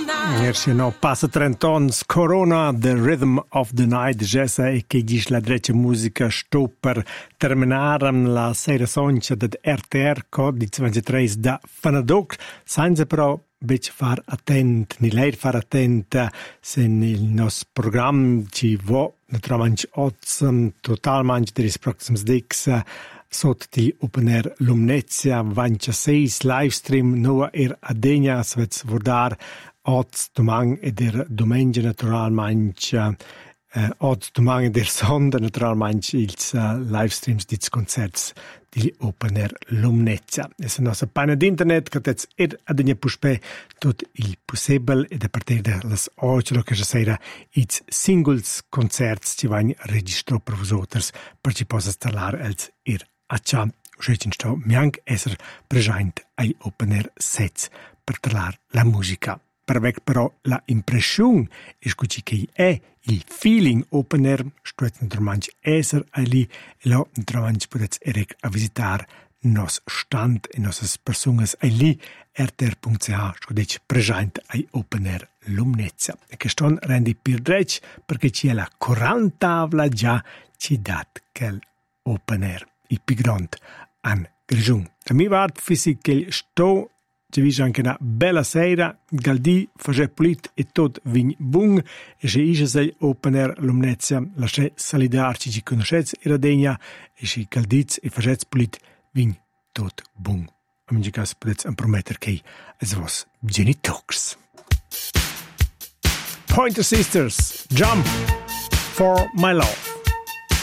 Merci no passa 30 ans Corona The Rhythm of the Night Jessa e che dice la dreccia musica sto per terminare la sera soncia del RTR Code 23 da Fanadoc senza però bec far attent ni lei far attent se il nostro programma ci va naturalmente totalmente dei prossimi dix sotto di Open Air Lumnezia 26 livestream nuova adegna svets vordar Odds domang e der domenica naturalmente odds domang e der sonda naturalmente ils livestreams dits concerts di Open Air Lumnezia. E se nostra página d'internet che tets adegna puspe tot il possibile e a partire dalle 8 che sera ils singles concerts ci vanno registrare per vosotters per ci possa installare els accia usciti sto mianc esser presente ai Open Air sets per parlare la musica. Per vec però la impressione è che è il feeling Open Air stretto naturalmente esser lì e là naturalmente potete erec a visitare nos stand e nostre persone lì rtr.ch scodec presente ai Open Air Lumnezia e che sto rendi per drech perché c'è la 40 tavola già ci dat che Open Air il più grande an Grigiun. A mi va fisic che sto ci vige anche una bella sera, Galdi face pulit e tot vin bung, e se isce sei Open Air Lumnezia, lasce solidarci ci conoscets e radegna, e se Galdiz e facets pulit vin tot bung. A mingi cas potets prometter che es vos genitox. Pointer Sisters, Jump for My Love.